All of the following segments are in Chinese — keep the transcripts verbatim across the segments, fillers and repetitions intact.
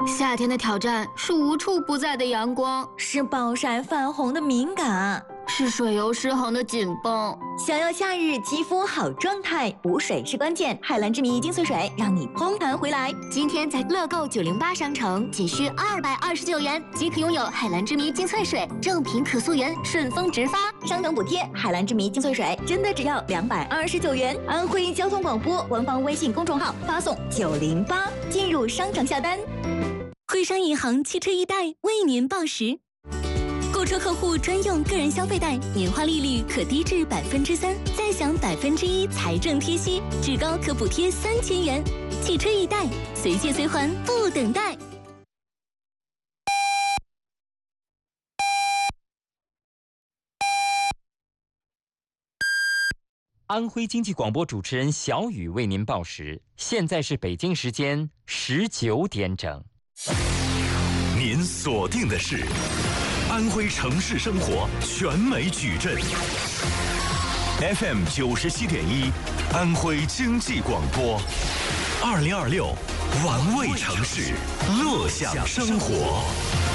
夏天的挑战是无处不在的阳光， 是暴晒泛红的敏感， 是水油失衡的紧绷。 想要夏日肌肤好状态，补水是关键。海蓝之谜精粹水让你嘭弹回来。 今天在乐购九零八商城仅需二百二十九元即可拥有海蓝之谜精粹水，正品可溯源，顺丰直发， 商城补贴。海蓝之谜精粹水真的只要两百二十九元。安徽交通广播官方微信公众号发送九零八进入商城下单。 徽商银行汽车一贷为您报时，购车客户专用个人消费贷，年化利率可低至百分之三，再享百分之一财政贴息，至高可补贴三千元。汽车一贷，随借随还，不等待。 安徽经济广播主持人小雨为您报时，现在是北京时间十九点整。 您锁定的是安徽城市生活全美矩阵 F M 九十七点一，安徽经济广播，二零二六玩味城市，乐享生活。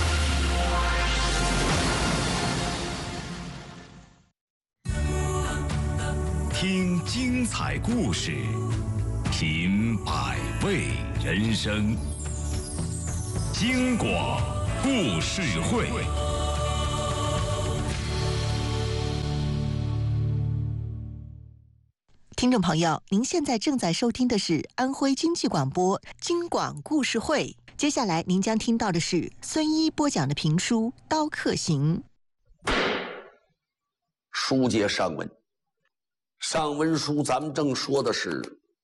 听精彩故事，品百味人生。京广故事会， 听众朋友，您现在正在收听的是安徽经济广播京广故事会。接下来您将听到的是孙一播讲的评书《刀客行》。 书接上文，上文书咱们正说的是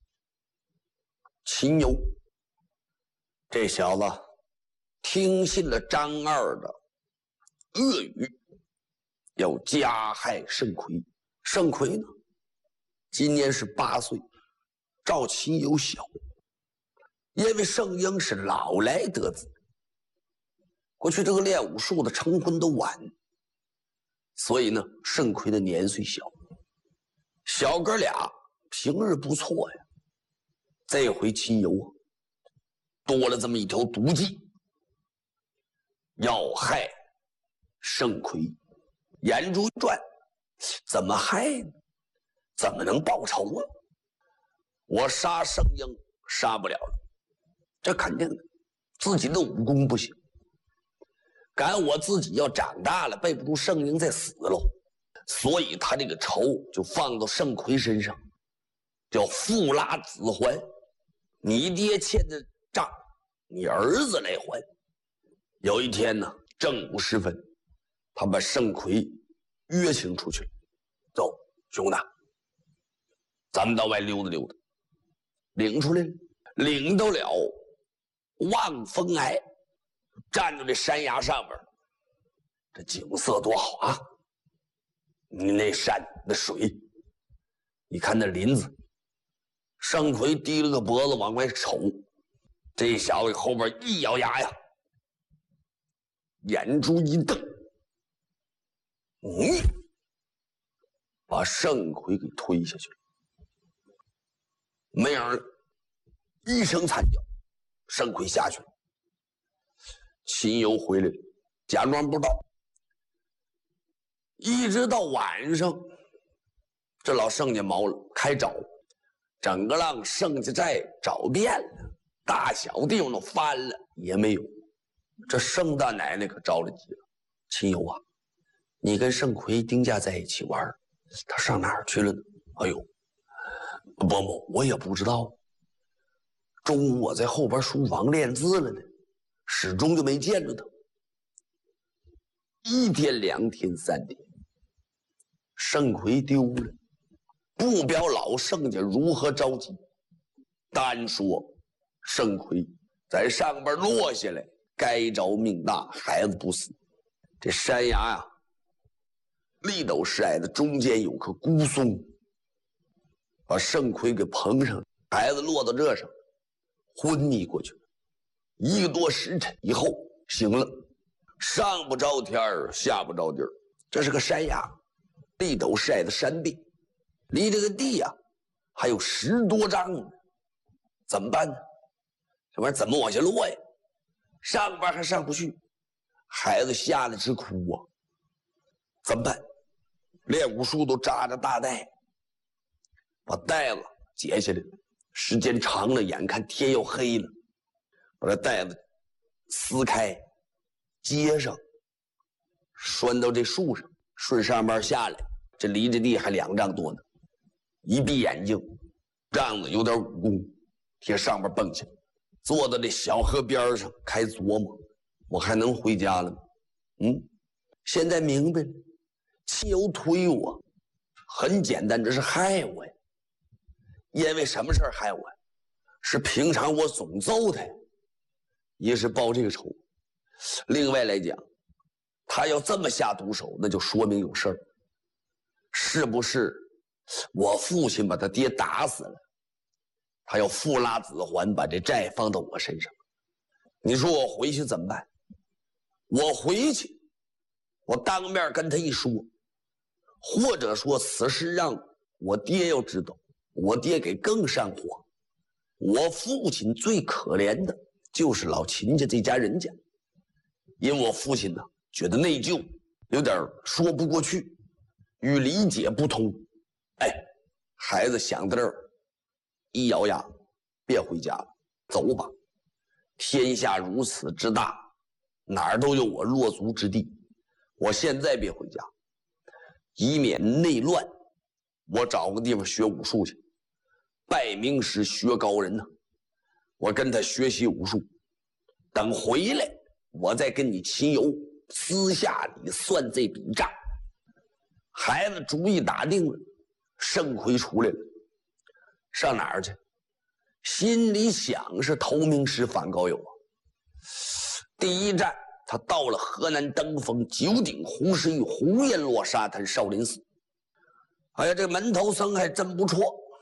秦由这小子听信了张二的恶语，要加害盛奎。盛奎呢，今年是八岁，赵秦由小。因为盛英是老来得子，过去这个练武术的成婚都晚，所以呢，盛奎的年岁小。小哥俩平日不错呀，这回秦由啊，多了这么一条毒计，要害盛奎。眼珠一转，怎么害呢？怎么能报仇啊？我杀盛英杀不了了，这肯定的，自己的武功不行。赶我自己要长大了，背不住盛英再死喽。所以他这个仇就放到盛奎身上，叫父拉子还。你爹欠的账，你儿子来还。有一天呢，正午时分，他把盛奎约请出去了。走，兄弟，咱们到外溜达溜达。领出来了，领到了望风崖，站在这山崖上边，这景色多好啊！你那山那水，你看那林子。盛奎低了个脖子往外瞅，这小子后边一咬牙呀，眼珠一瞪，嗯，把盛奎给推下去了。没影了，一声惨叫，盛奎下去了。秦由回来了，假装不知道。一直到晚上，这老盛家毛了，开找，整个让盛家寨找遍了，大小地方都翻了，也没有。这盛大奶奶可着了急了，秦由啊，你跟盛奎丁家在一起玩，他上哪儿去了呢？哎呦，伯母，我也不知道。中午我在后边书房练字了呢，始终就没见着他。一天两天三天，盛奎丢了，不表老盛家如何着急。单说盛奎在上边落下来，该着命大，孩子不死。这山崖呀、啊，立斗晒的中间有棵孤松，把盛奎给捧上，孩子落到这上，昏迷过去了。一个多时辰以后醒了，上不着天儿，下不着地儿。这是个山崖，地头晒的山壁，离这个地呀、啊、还有十多丈呢。怎么办呢？这玩意儿怎么往下落呀？ 上班还上不去，孩子吓得直哭啊！怎么办？练武术都扎着大带，把带子解下来，时间长了，眼看天要黑了，把这带子撕开，接上，拴到这树上，顺上边下来，这离着地还两丈多呢。一闭眼睛，仗着有点武功，贴上边蹦去，坐到这小河边上，开琢磨：我还能回家了吗？嗯，现在明白了，汽油推我，很简单，这是害我呀。因为什么事儿害我呀？是平常我总揍他，也是报这个仇。另外来讲，他要这么下毒手，那就说明有事儿。是不是我父亲把他爹打死了，他要父拉子还，把这债放到我身上？你说我回去怎么办？我回去，我当面跟他一说，或者说此事让我爹要知道，我爹给更上火。我父亲最可怜的就是老秦家这家人家，因为我父亲呢觉得内疚，有点说不过去，与理解不通。哎，孩子想到这儿，一咬牙，别回家了，走吧。天下如此之大，哪儿都有我落足之地。我现在别回家，以免内乱。我找个地方学武术去，拜名师学高人呢。我跟他学习武术，等回来，我再跟你秦游，私下里算这笔账。孩子主意打定了，盛奎出来了，上哪儿去？心里想是投名师反高友啊。第一站，他到了河南登封九鼎湖石玉胡彦洛沙滩少林寺。哎呀，这门头僧还真不错。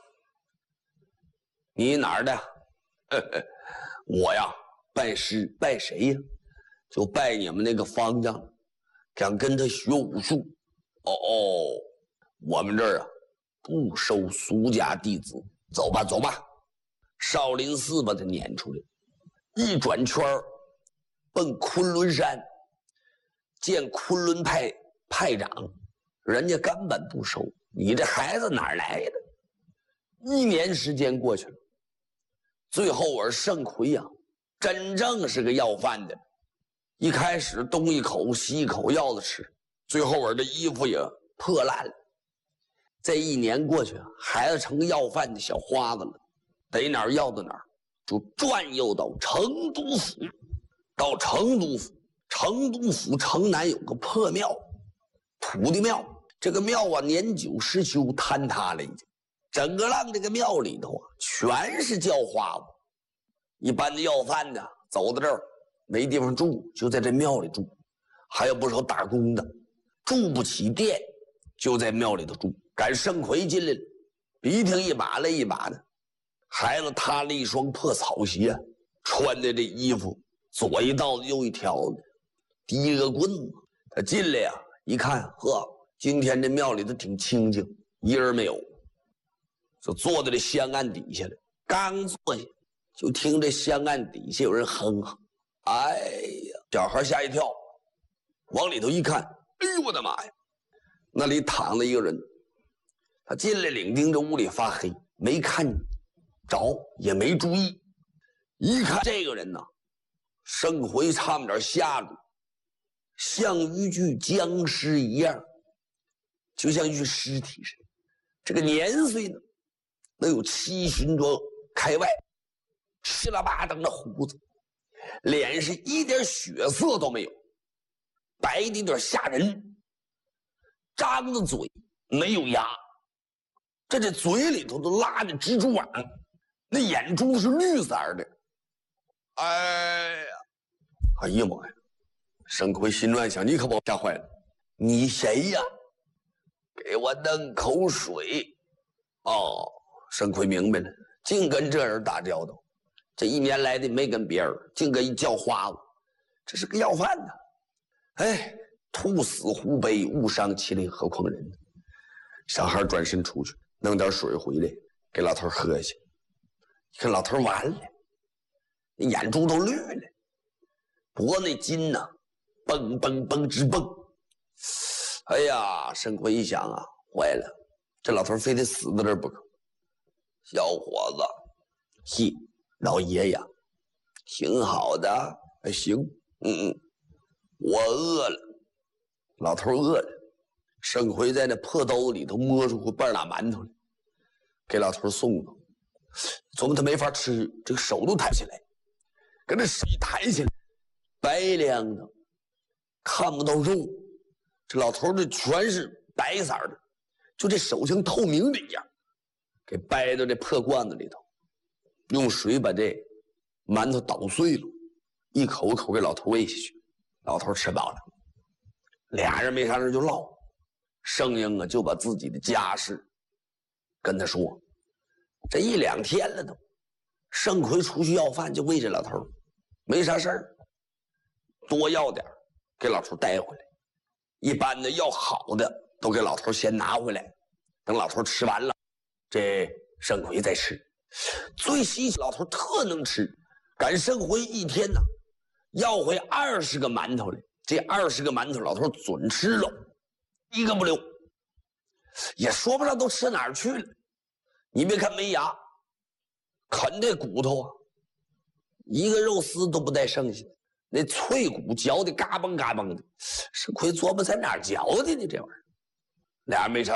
你哪儿的？呵呵，我呀，拜师。拜谁呀？就拜你们那个方丈，想跟他学武术。哦哦，我们这儿啊，不收俗家弟子。走吧，走吧。少林寺把他撵出来，一转圈奔昆仑山，见昆仑派派长，人家根本不收。你这孩子哪儿来的？一年时间过去了，最后我盛奎呀，真正是个要饭的。一开始东一口西一口要的吃，最后我的衣服也破烂了。这一年过去，孩子成个要饭的小花子了，逮哪儿要到哪儿，就转悠到成都府。到成都府，成都府城南有个破庙，土地庙。这个庙啊，年久失修，坍塌了已经。整个浪这个庙里头啊，全是叫花子。一般的要饭的走到这儿没地方住，就在这庙里住。还有不少打工的，住不起店，就在庙里头住。赶盛奎进来了，鼻涕一把泪一把的。孩子踏了一双破草鞋，穿的这衣服左一道右一条的，提个棍子。他进来呀、啊，一看，呵，今天这庙里头挺清静，一人没有，就坐在这香案底下了。刚坐下，就听这香案底下有人哼哼。哎呀，小孩吓一跳，往里头一看，哎呦我的妈呀！那里躺着一个人。他进来领丁，这屋里发黑，没看着，也没注意。一看这个人呢，盛奎差点吓住，像一具僵尸一样，就像一具尸体似的。这个年岁呢，能有七旬多开外，稀拉巴登的胡子，脸是一点血色都没有，白的有点吓人，张着嘴没有牙，这这嘴里头都拉着蜘蛛网，那眼珠是绿色的。哎呀，哎呀妈呀！盛奎心乱想，你可把我吓坏了。你谁呀？给我弄口水。哦，盛奎明白了，净跟这人打交道。这一年来的没跟别人，净跟一叫花子，这是个要饭的。哎，兔死狐悲，误伤其类，何况人呢？小孩转身出去，弄点水回来，给老头喝下去。看老头完了，眼珠都绿了。 脖那筋呐，蹦蹦蹦直蹦。哎呀，申奎一想啊，坏了，这老头非得死在这儿不可。小伙子，嘿，老爷呀，挺好的，还行，嗯嗯，我饿了。老头饿了，申奎在那破兜里头摸出个半拉馒头来，给老头送了。琢磨他没法吃，这个手都抬不起来，跟这手一抬起来，白亮的，看不到肉。这老头这全是白色的，就这手像透明的一样，给掰到这破罐子里头，用水把这馒头捣碎了，一口一口给老头喂下去。老头吃饱了，俩人没啥人就唠。圣婴啊，就把自己的家事跟他说。这一两天了都，盛奎出去要饭就喂这老头，没啥事儿，多要点给老头带回来。一般的要好的都给老头先拿回来，等老头吃完了，这盛奎再吃。最稀奇，老头特能吃，赶盛奎一天呢要回二十个馒头来。这二十个馒头老头准吃了，一个不留，也说不上都吃哪儿去了。你别看没牙，啃这骨头啊，一个肉丝都不带剩下的，那脆骨嚼的嘎嘣嘎嘣的。盛奎琢磨在哪儿嚼的呢？这玩意儿，俩人没啥